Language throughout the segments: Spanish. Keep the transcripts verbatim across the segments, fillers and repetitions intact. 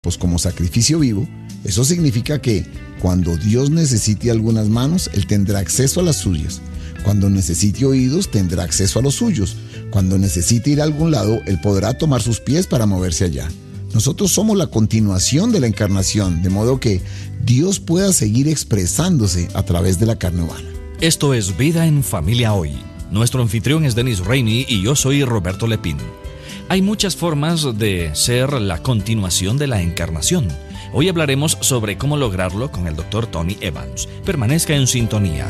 pues como sacrificio vivo. Eso significa que cuando Dios necesite algunas manos, Él tendrá acceso a las suyas. Cuando necesite oídos, tendrá acceso a los suyos. Cuando necesite ir a algún lado, Él podrá tomar sus pies para moverse allá. Nosotros somos la continuación de la encarnación, de modo que Dios pueda seguir expresándose a través de la carne humana. Esto es Vida en Familia Hoy. Nuestro anfitrión es Denis Rainey y yo soy Roberto Lepín. Hay muchas formas de ser la continuación de la encarnación. Hoy hablaremos sobre cómo lograrlo con el doctor Tony Evans. Permanezca en sintonía.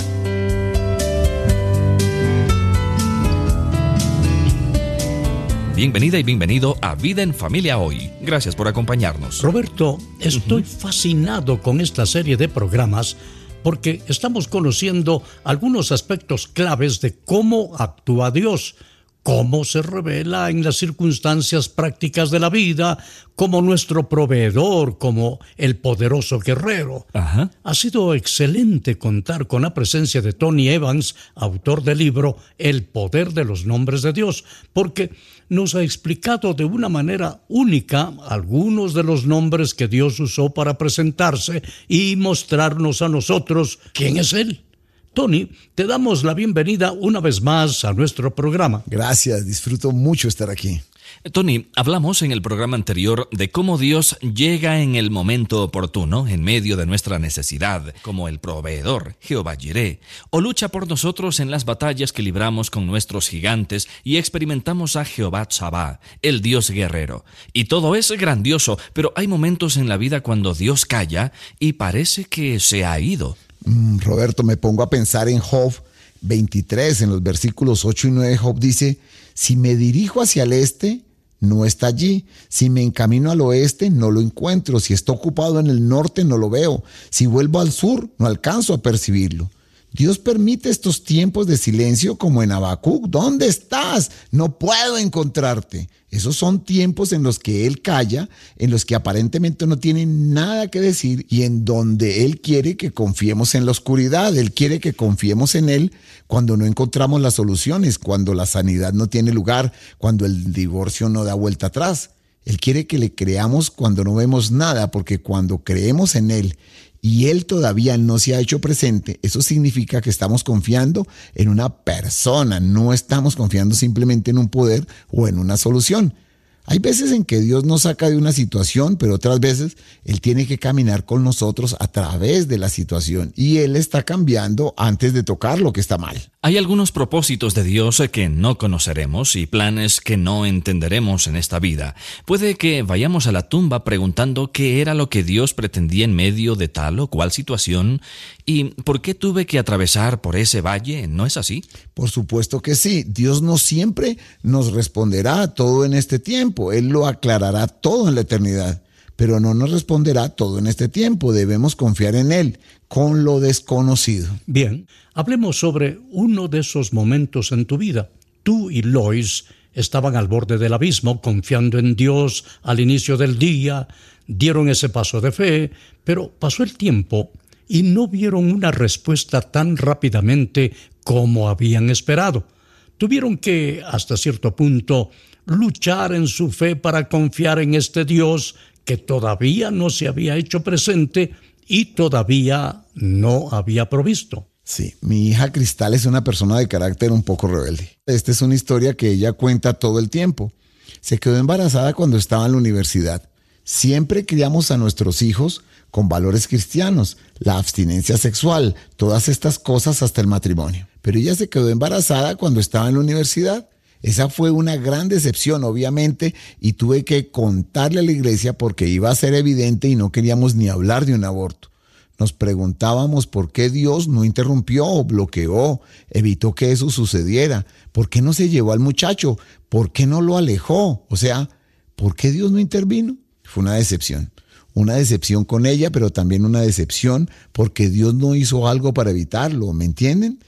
Bienvenida y bienvenido a Vida en Familia Hoy. Gracias por acompañarnos. Roberto, estoy uh-huh. fascinado con esta serie de programas porque estamos conociendo algunos aspectos claves de cómo actúa Dios, cómo se revela en las circunstancias prácticas de la vida, como nuestro proveedor, como el poderoso guerrero. Ajá. Ha sido excelente contar con la presencia de Tony Evans, autor del libro El Poder de los Nombres de Dios, porque nos ha explicado de una manera única algunos de los nombres que Dios usó para presentarse y mostrarnos a nosotros quién es Él. Tony, te damos la bienvenida una vez más a nuestro programa. Gracias, disfruto mucho estar aquí. Tony, hablamos en el programa anterior de cómo Dios llega en el momento oportuno, en medio de nuestra necesidad, como el proveedor, Jehová Jireh, o lucha por nosotros en las batallas que libramos con nuestros gigantes y experimentamos a Jehová Tsabá, el Dios guerrero. Y todo es grandioso, pero hay momentos en la vida cuando Dios calla y parece que se ha ido. Mm, Roberto, me pongo a pensar en Job veintitrés, en los versículos ocho y nueve. Job dice: si me dirijo hacia el este, no está allí. Si me encamino al oeste, no lo encuentro. Si está ocupado en el norte, no lo veo. Si vuelvo al sur, no alcanzo a percibirlo. Dios permite estos tiempos de silencio como en Habacuc. ¿Dónde estás? No puedo encontrarte. Esos son tiempos en los que Él calla, en los que aparentemente no tiene nada que decir y en donde Él quiere que confiemos en la oscuridad. Él quiere que confiemos en Él cuando no encontramos las soluciones, cuando la sanidad no tiene lugar, cuando el divorcio no da vuelta atrás. Él quiere que le creamos cuando no vemos nada, porque cuando creemos en Él y Él todavía no se ha hecho presente, eso significa que estamos confiando en una persona, no estamos confiando simplemente en un poder o en una solución. Hay veces en que Dios nos saca de una situación, pero otras veces Él tiene que caminar con nosotros a través de la situación y Él está cambiando antes de tocar lo que está mal. Hay algunos propósitos de Dios que no conoceremos y planes que no entenderemos en esta vida. Puede que vayamos a la tumba preguntando qué era lo que Dios pretendía en medio de tal o cual situación y por qué tuve que atravesar por ese valle, ¿no es así? Por supuesto que sí. Dios no siempre nos responderá todo en este tiempo. Él lo aclarará todo en la eternidad, pero no nos responderá todo en este tiempo. Debemos confiar en Él con lo desconocido. Bien, hablemos sobre uno de esos momentos en tu vida. Tú y Lois estaban al borde del abismo, confiando en Dios al inicio del día, dieron ese paso de fe, pero pasó el tiempo y no vieron una respuesta tan rápidamente como habían esperado. Tuvieron que, hasta cierto punto, luchar en su fe para confiar en este Dios que todavía no se había hecho presente y todavía no había provisto. Sí, mi hija Cristal es una persona de carácter un poco rebelde. Esta es una historia que ella cuenta todo el tiempo. Se quedó embarazada cuando estaba en la universidad. Siempre criamos a nuestros hijos con valores cristianos, la abstinencia sexual, todas estas cosas hasta el matrimonio. Pero ella se quedó embarazada cuando estaba en la universidad. Esa fue una gran decepción, obviamente, y tuve que contarle a la iglesia porque iba a ser evidente y no queríamos ni hablar de un aborto. Nos preguntábamos por qué Dios no interrumpió o bloqueó, evitó que eso sucediera. ¿Por qué no se llevó al muchacho? ¿Por qué no lo alejó? O sea, ¿por qué Dios no intervino? Fue una decepción. Una decepción con ella, pero también una decepción porque Dios no hizo algo para evitarlo, ¿me entienden?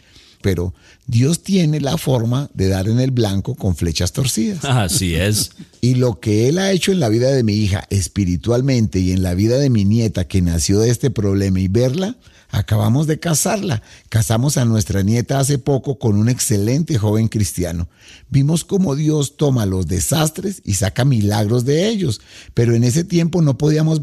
pero Dios tiene la forma de dar en el blanco con flechas torcidas. Así es. Y lo que Él ha hecho en la vida de mi hija espiritualmente y en la vida de mi nieta que nació de este problema y verla, acabamos de casarla. Casamos a nuestra nieta hace poco con un excelente joven cristiano. Vimos cómo Dios toma los desastres y saca milagros de ellos, pero en ese tiempo no podíamos